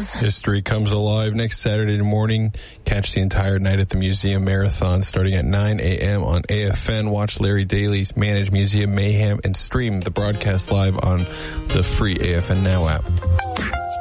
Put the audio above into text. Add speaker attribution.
Speaker 1: is.
Speaker 2: History comes alive next Saturday morning. Catch the entire night at the Museum Marathon starting at 9 a.m. on AFN. Watch Larry Daly's Manage Museum Mayhem and stream the broadcast live on the free AFN Now app.